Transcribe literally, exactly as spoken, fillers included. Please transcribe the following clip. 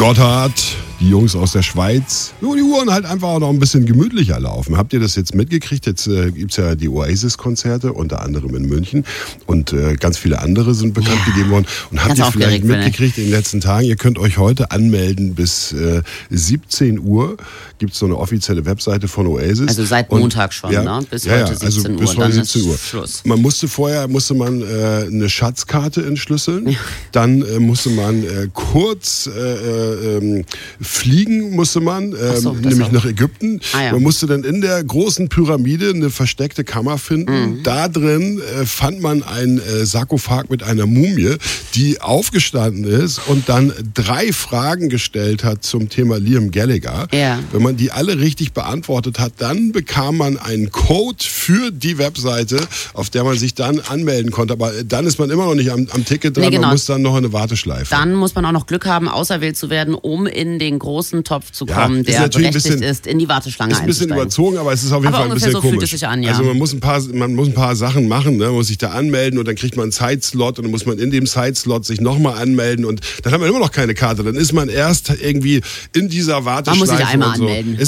Gotthard, die Jungs aus der Schweiz. Nur die Uhren halt einfach auch noch ein bisschen gemütlicher laufen. Habt ihr das jetzt mitgekriegt? Jetzt äh, gibt es ja die Oasis-Konzerte, unter anderem in München. Und äh, ganz viele andere sind bekannt ja. gegeben worden. Und habt ihr vielleicht mitgekriegt in den letzten Tagen, ihr könnt euch heute anmelden bis äh, siebzehn Uhr. Gibt es so eine offizielle Webseite von Oasis. Also seit Montag und, schon, ja, ne? Bis ja, heute siebzehn also Uhr. Bis heute dann siebzehn Uhr. Ist Schluss. Man musste vorher musste man äh, eine Schatzkarte entschlüsseln. Ja. Dann äh, musste man äh, kurz äh, äh, fliegen, musste man, äh, so, nämlich nach Ägypten. Ah, ja. Man musste dann in der großen Pyramide eine versteckte Kammer finden. Mhm. Da drin äh, fand man einen äh, Sarkophag mit einer Mumie, die aufgestanden ist und dann drei Fragen gestellt hat zum Thema Liam Gallagher. Ja. Wenn man die alle richtig beantwortet hat, dann bekam man einen Code für die Webseite, auf der man sich dann anmelden konnte. Aber dann ist man immer noch nicht am, am Ticket dran, nee, genau. Man muss dann noch eine Warteschleife. Dann muss man auch noch Glück haben, auserwählt zu werden, um in den großen Topf zu kommen, ja, der berechtigt bisschen, ist, in die Warteschlange einzusteigen. Ist ein bisschen überzogen, aber es ist auf jeden aber Fall ein bisschen so komisch. Fühlt es sich an, ja. Also man muss ein paar, man muss ein paar Sachen machen, ne? Man muss sich da anmelden und dann kriegt man einen Zeitslot und dann muss man in dem Zeitslot sich nochmal anmelden und dann hat man immer noch keine Karte. Dann ist man erst irgendwie in dieser Warteschleife. Man muss sich einmal und so. anmelden.